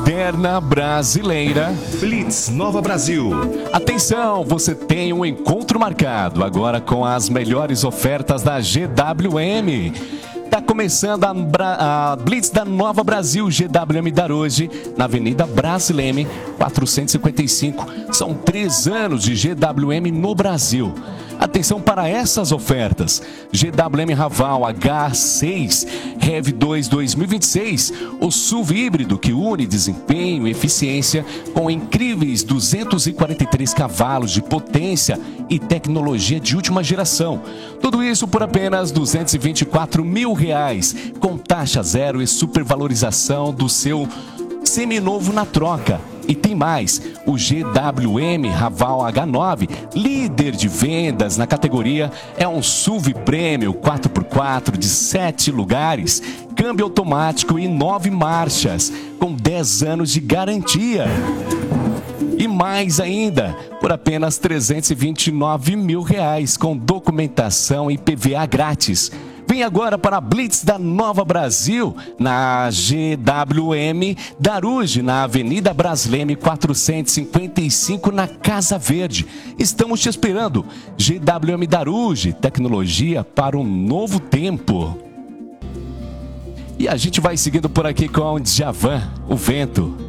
moderna brasileira. Blitz Nova Brasil. Atenção, você tem um encontro marcado agora com as melhores ofertas da GWM. Está começando a Blitz da Nova Brasil GWM Daruge, na Avenida Brasileme, 455. São 3 anos de GWM no Brasil. Atenção para essas ofertas. GWM Raval H6 Rev 2 2026, o SUV híbrido que une desempenho e eficiência com incríveis 243 cavalos de potência e tecnologia de última geração. Tudo isso por apenas R$ 224 mil, com taxa zero e supervalorização do seu seminovo na troca. E tem mais, o GWM Raval H9, líder de vendas na categoria, é um SUV Premium 4x4 de 7 lugares, câmbio automático e 9 marchas, com 10 anos de garantia. E mais ainda, por apenas R$ 329 mil, com documentação e PVA grátis. Vem agora para a Blitz da Nova Brasil, na GWM Daruge, na Avenida Brasileme 455, na Casa Verde. Estamos te esperando. GWM Daruge, tecnologia para um novo tempo. E a gente vai seguindo por aqui com o Djavan, o Vento.